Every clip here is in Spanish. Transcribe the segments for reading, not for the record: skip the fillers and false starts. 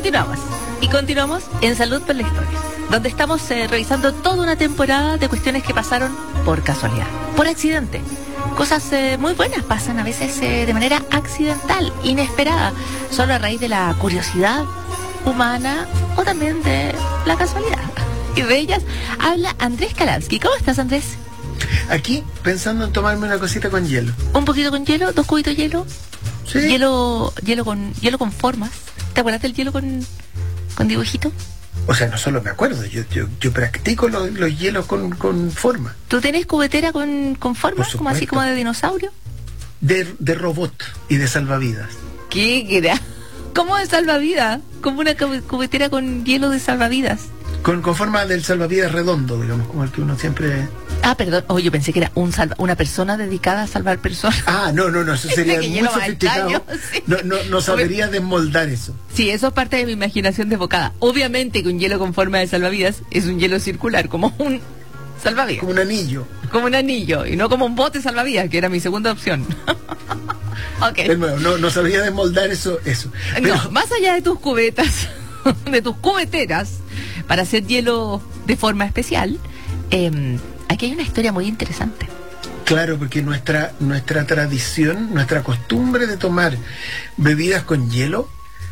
continuamos. Y continuamos en Salud por la Historia, donde estamos revisando toda una temporada de cuestiones que pasaron por casualidad, por accidente. Cosas muy buenas pasan a veces de manera accidental, inesperada, solo a raíz de la curiosidad humana o también de la casualidad. Y de ellas habla Andrés Kalavsky. ¿Cómo estás, Andrés? Aquí, pensando en tomarme una cosita con hielo. ¿Un poquito con hielo? ¿2 cubitos de hielo? Sí. Hielo con formas. ¿Te acuerdas del hielo con dibujito? O sea, no solo me acuerdo, yo practico los hielos con forma. ¿Tú tenés cubetera con formas? Como así como de dinosaurio. De robot y de salvavidas. ¿Qué era? ¿Cómo de salvavidas? Como una cubetera con hielo de salvavidas. Con forma del salvavidas redondo, digamos, como el que uno siempre... Ah, perdón. Oh, yo pensé que era una persona dedicada a salvar personas. Ah, no, eso sería muy sofisticado. Sí. No sabería desmoldar eso. Sí, eso es parte de mi imaginación desbocada. Obviamente que un hielo con forma de salvavidas es un hielo circular, como un salvavidas. Como un anillo. Como un anillo, y no como un bote salvavidas, que era mi segunda opción. Okay. De nuevo, no sabría desmoldar eso. Pero... No, más allá de tus cubetas, de tus cubeteras, para hacer hielo de forma especial, aquí hay una historia muy interesante. Claro, porque nuestra tradición, nuestra costumbre de tomar bebidas con hielo,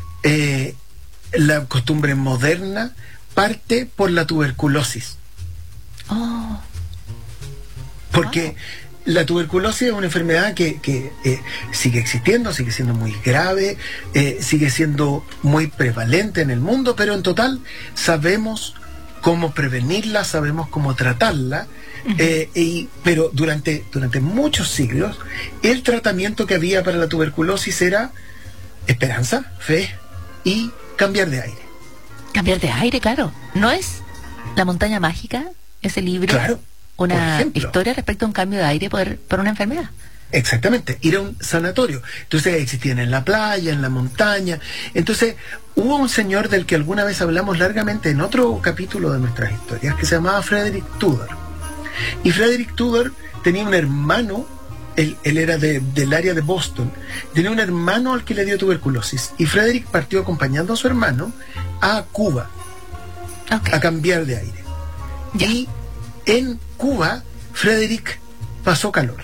la costumbre moderna, parte por la tuberculosis. Oh. Porque la tuberculosis es una enfermedad que sigue existiendo, sigue siendo muy grave, sigue siendo muy prevalente en el mundo, pero en total sabemos cómo prevenirla, sabemos cómo tratarla. Pero durante muchos siglos el tratamiento que había para la tuberculosis era esperanza, fe y cambiar de aire. Cambiar de aire, claro. ¿No es La montaña mágica, ese libro? Claro, una historia respecto a un cambio de aire por una enfermedad. Exactamente, ir a un sanatorio. Entonces existían en la playa, en la montaña. Entonces hubo un señor del que alguna vez hablamos largamente en otro capítulo de nuestras historias, que se llamaba Frederick Tudor. Y Frederick Tudor tenía un hermano, él era del área de Boston, tenía un hermano al que le dio tuberculosis. Y Frederick partió acompañando a su hermano a Cuba, a cambiar de aire. Ya. Y en Cuba, Frederick pasó calor.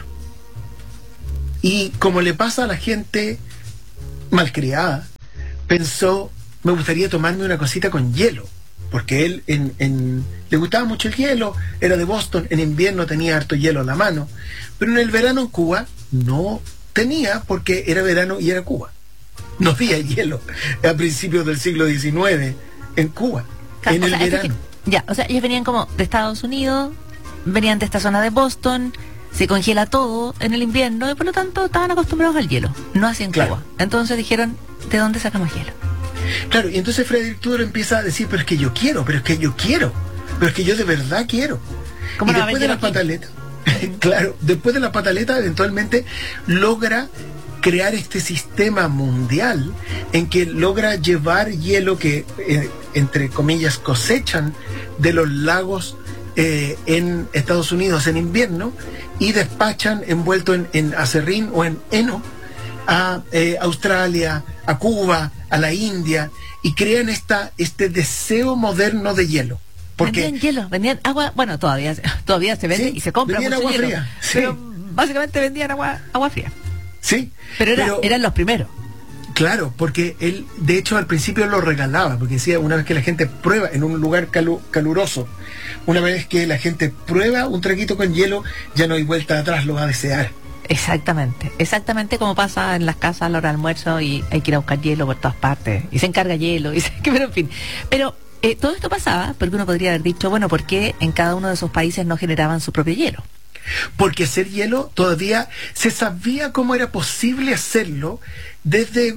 Y como le pasa a la gente malcriada, pensó, me gustaría tomarme una cosita con hielo. Porque él le gustaba mucho el hielo, era de Boston, en invierno tenía harto hielo a la mano, pero en el verano en Cuba no tenía, porque era verano y era Cuba. No había hielo a principios del siglo XIX en Cuba, en el verano. O sea, ellos venían como de Estados Unidos, venían de esta zona de Boston, se congela todo en el invierno y por lo tanto estaban acostumbrados al hielo, no así en Cuba. Entonces dijeron, ¿de dónde sacamos hielo? Claro, y entonces Frederick Tudor empieza a decir, pero es que yo quiero, pero es que yo de verdad quiero. Y después de la pataleta, claro, después de la pataleta eventualmente logra crear este sistema mundial en que logra llevar hielo que, entre comillas, cosechan de los lagos en Estados Unidos en invierno y despachan envuelto en acerrín o en heno a Australia, a Cuba, a la India, y crean este deseo moderno de hielo. Porque vendían hielo, vendían agua, bueno, todavía se vende, sí, y se compra mucho agua hielo, fría, sí. Pero básicamente vendían agua fría. Sí. Pero eran los primeros. Claro, porque él, de hecho, al principio lo regalaba, porque decía, una vez que la gente prueba en un lugar caluroso, una vez que la gente prueba un traguito con hielo, ya no hay vuelta atrás, lo va a desear. Exactamente como pasa en las casas a la hora del almuerzo y hay que ir a buscar hielo por todas partes y se encarga hielo, pero en fin. Pero todo esto pasaba porque uno podría haber dicho, bueno, ¿por qué en cada uno de esos países no generaban su propio hielo? Porque hacer hielo todavía se sabía cómo era posible hacerlo desde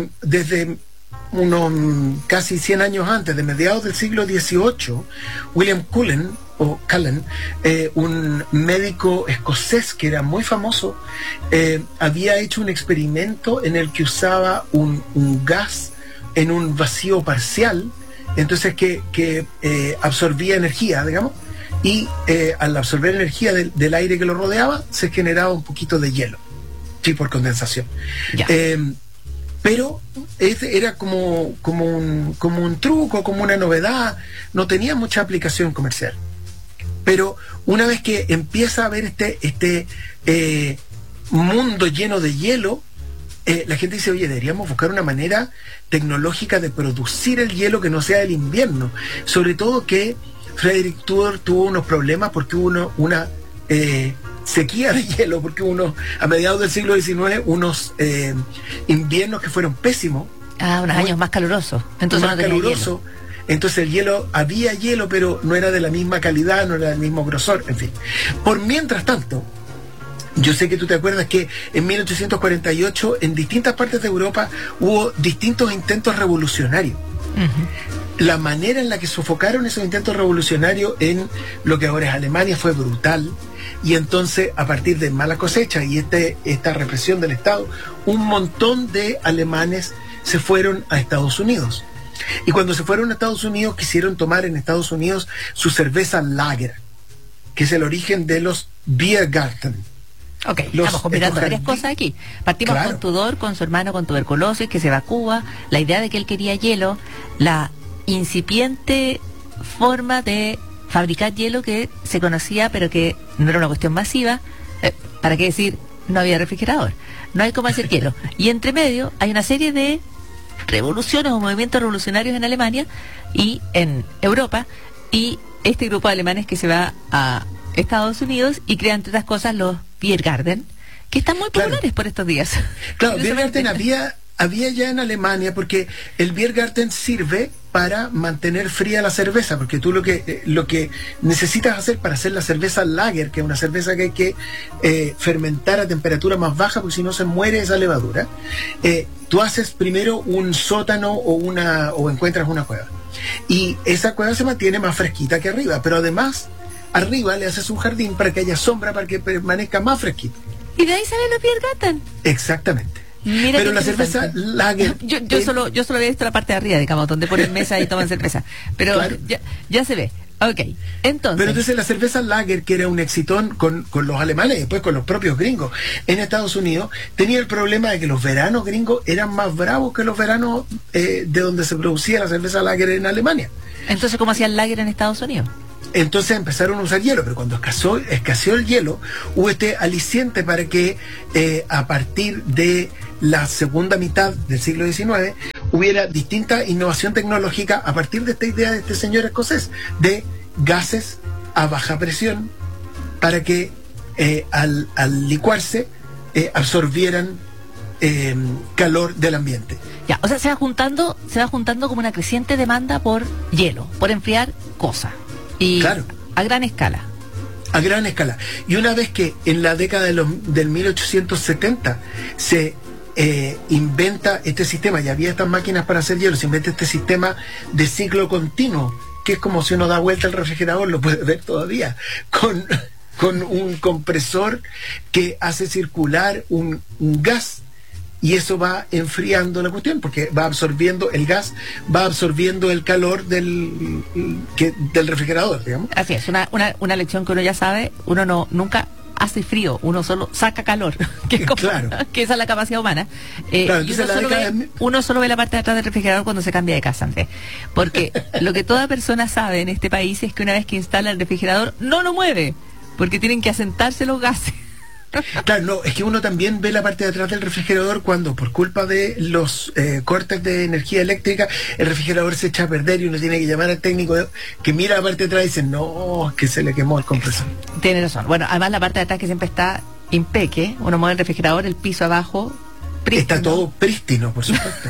unos casi 100 años antes, de mediados del siglo XVIII. William Cullen, un médico escocés que era muy famoso, había hecho un experimento en el que usaba un gas en un vacío parcial, entonces que absorbía energía, digamos, y al absorber energía del aire que lo rodeaba, se generaba un poquito de hielo, sí, por condensación. Pero era como un truco, como una novedad, no tenía mucha aplicación comercial. Pero una vez que empieza a haber este mundo lleno de hielo, la gente dice, oye, deberíamos buscar una manera tecnológica de producir el hielo que no sea el invierno. Sobre todo que Frederick Tudor tuvo unos problemas porque hubo una sequía de hielo, porque a mediados del siglo XIX, unos inviernos que fueron pésimos. Unos años más calurosos. Entonces más caluroso. Entonces el hielo, había hielo, pero no era de la misma calidad, no era del mismo grosor, en fin. Por mientras tanto, yo sé que tú te acuerdas que en 1848 en distintas partes de Europa hubo distintos intentos revolucionarios. La manera en la que sofocaron esos intentos revolucionarios en lo que ahora es Alemania fue brutal, y entonces a partir de mala cosecha y esta represión del Estado, un montón de alemanes se fueron a Estados Unidos. Y cuando se fueron a Estados Unidos, quisieron tomar en Estados Unidos su cerveza Lager, que es el origen de los Biergarten. Ok, estamos combinando varias cosas aquí. Partimos con Tudor, con su hermano con tuberculosis, que se va a Cuba, la idea de que él quería hielo, la incipiente forma de fabricar hielo que se conocía, pero que no era una cuestión masiva. ¿Para qué decir? No había refrigerador, no hay cómo hacer hielo. Y entre medio hay una serie de revoluciones o movimientos revolucionarios en Alemania y en Europa, y este grupo de alemanes que se va a Estados Unidos y crea, entre otras cosas, los Biergarten, que están muy populares por estos días. Claro, Biergarten había ya en Alemania, porque el Biergarten sirve para mantener fría la cerveza, porque tú lo que necesitas hacer para hacer la cerveza Lager, que es una cerveza que hay que fermentar a temperatura más baja, porque si no se muere esa levadura, tú haces primero un sótano o encuentras una cueva, y esa cueva se mantiene más fresquita que arriba, pero además arriba le haces un jardín para que haya sombra, para que permanezca más fresquito. Y de ahí salen los Biergarten. Exactamente. Mira, pero la cerveza Lager... Yo solo había visto la parte de arriba, digamos, donde ponen mesa y toman cerveza. Pero claro, ya se ve. Ok, entonces... Pero entonces la cerveza Lager, que era un exitón con los alemanes y después con los propios gringos en Estados Unidos, tenía el problema de que los veranos gringos eran más bravos que los veranos de donde se producía la cerveza Lager en Alemania. Entonces, ¿cómo hacían Lager en Estados Unidos? Entonces empezaron a usar hielo, pero cuando escaseó el hielo, hubo este aliciente para que a partir de la segunda mitad del siglo XIX hubiera distinta innovación tecnológica a partir de esta idea de este señor escocés, de gases a baja presión, para que al licuarse absorbieran calor del ambiente. Ya, o sea, se va juntando como una creciente demanda por hielo, por enfriar cosas. Y claro, a gran escala. A gran escala. Y una vez que en la década del 1870 se inventa este sistema, ya había estas máquinas para hacer hielo, se inventa este sistema de ciclo continuo, que es como si uno da vuelta al refrigerador, lo puede ver todavía, con un compresor que hace circular un gas, y eso va enfriando la cuestión, porque va absorbiendo el gas, va absorbiendo el calor del refrigerador, digamos. Así es, una lección que uno ya sabe, uno nunca hace frío, uno solo saca calor, que esa es la capacidad humana. Claro, y uno solo ve la parte de atrás del refrigerador cuando se cambia de casa, Andrés. Porque lo que toda persona sabe en este país es que una vez que instala el refrigerador, no lo mueve, porque tienen que asentarse los gases. Claro, no, es que uno también ve la parte de atrás del refrigerador cuando por culpa de los cortes de energía eléctrica el refrigerador se echa a perder y uno tiene que llamar al técnico que mira la parte de atrás y dice, no, que se le quemó el compresor. Tiene razón. Bueno, además la parte de atrás que siempre está impeque, uno mueve el refrigerador, el piso abajo prístino. Está todo prístino, por supuesto.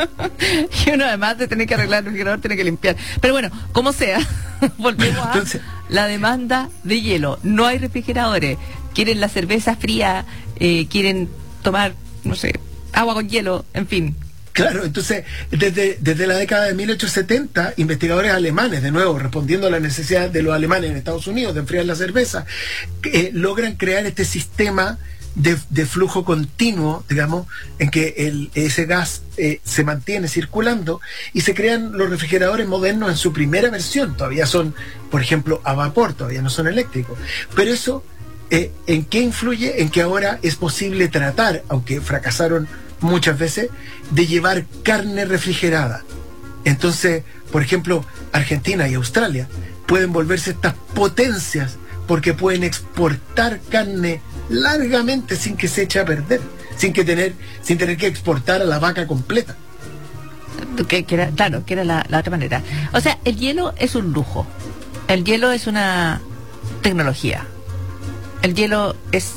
Y uno además de tener que arreglar el refrigerador tiene que limpiar. Pero bueno, como sea, volvemos a la demanda de hielo. No hay refrigeradores. Quieren la cerveza fría, quieren tomar, no sé, agua con hielo, en fin. Claro, entonces, desde la década de 1870, investigadores alemanes, de nuevo, respondiendo a la necesidad de los alemanes en Estados Unidos de enfriar la cerveza, logran crear este sistema de flujo continuo, digamos, en que ese gas se mantiene circulando, y se crean los refrigeradores modernos en su primera versión. Todavía son, por ejemplo, a vapor, todavía no son eléctricos. Pero eso, ¿en qué influye? En que ahora es posible tratar, aunque fracasaron muchas veces, de llevar carne refrigerada. Entonces, por ejemplo, Argentina y Australia pueden volverse estas potencias porque pueden exportar carne largamente sin que se eche a perder, sin tener que exportar a la vaca completa. Que era la otra manera. O sea, el hielo es un lujo. El hielo es una tecnología. El hielo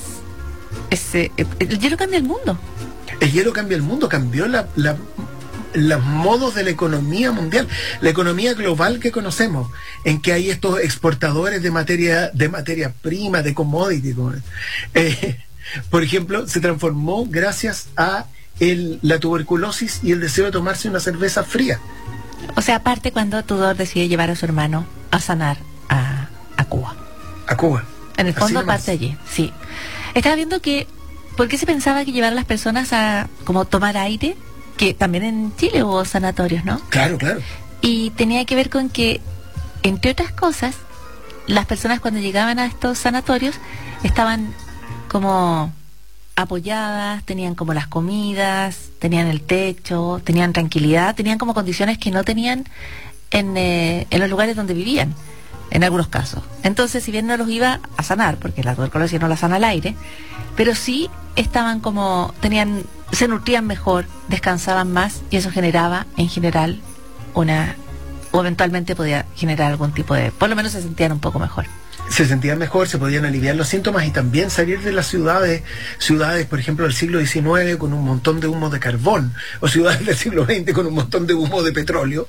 el hielo cambia el mundo. El hielo cambia el mundo, cambió los modos de la economía mundial, la economía global que conocemos, en que hay estos exportadores de materia prima, de commodity. Por ejemplo, se transformó gracias a la tuberculosis y el deseo de tomarse una cerveza fría. O sea, aparte cuando Tudor decide llevar a su hermano a sanar a Cuba. A Cuba. En el fondo parte allí, sí. Estaba viendo que, ¿por qué se pensaba que llevar a las personas a como tomar aire? Que también en Chile hubo sanatorios, ¿no? Claro, claro. Y tenía que ver con que, entre otras cosas, las personas cuando llegaban a estos sanatorios estaban como apoyadas, tenían como las comidas, tenían el techo, tenían tranquilidad, tenían como condiciones que no tenían en los lugares donde vivían, en algunos casos. Entonces, si bien no los iba a sanar, porque la tuberculosis no la sana al aire, pero sí estaban como, se nutrían mejor, descansaban más, y eso generaba, en general, o eventualmente podía generar algún tipo de, por lo menos se sentían un poco mejor. Se sentían mejor, se podían aliviar los síntomas y también salir de las ciudades, por ejemplo, del siglo XIX con un montón de humo de carbón, o ciudades del siglo XX con un montón de humo de petróleo.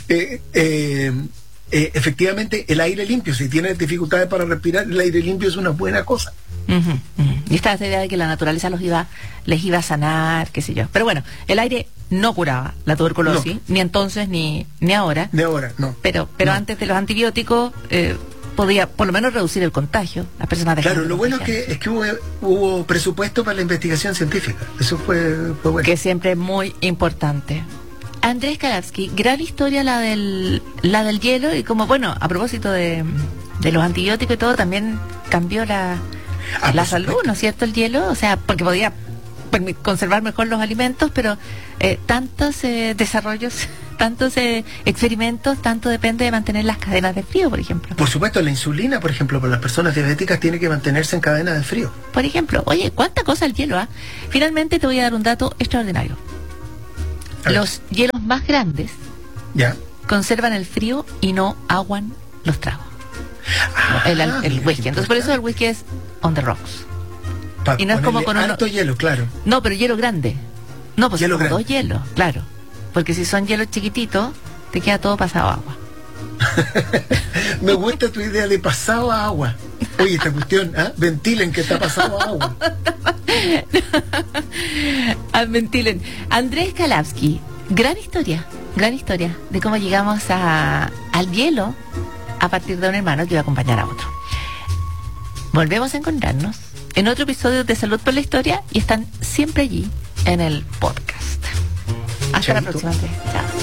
Efectivamente, el aire limpio, si tienes dificultades para respirar, el aire limpio es una buena cosa. Y esta idea de que la naturaleza les iba a sanar, qué sé yo. Pero bueno, el aire no curaba la tuberculosis, ni entonces ni ahora. De ahora, no. Pero no. Antes de los antibióticos podía por lo menos reducir el contagio. Las personas claro, lo bueno es que hubo presupuesto para la investigación científica. Eso fue bueno. Que siempre es muy importante. Andrés Kalavsky, gran historia la del hielo, y como, bueno, a propósito de los antibióticos y todo, también cambió la salud, ¿no es cierto? El hielo, o sea, porque podía conservar mejor los alimentos, pero tantos desarrollos, tantos experimentos, tanto depende de mantener las cadenas de frío, por ejemplo. Por supuesto, la insulina, por ejemplo, para las personas diabéticas tiene que mantenerse en cadena de frío. Por ejemplo, oye, ¿cuánta cosa el hielo? Finalmente te voy a dar un dato extraordinario. Los hielos más grandes conservan el frío y no aguan los tragos. El whisky. Entonces, por eso el whisky es on the rocks. Y no es como con alto hielo, claro. No, pero hielo grande. No, pues hielo son dos hielos, claro. Porque si son hielos chiquititos, te queda todo pasado a agua. Me gusta tu idea de pasado a agua. Oye, esta cuestión, ventilen que está pasado a agua. Ventilen. Andrés Kalavsky, gran historia de cómo llegamos al hielo a partir de un hermano que iba a acompañar a otro. Volvemos a encontrarnos en otro episodio de Salud por la Historia, y están siempre allí en el podcast. Hasta la próxima. Chao.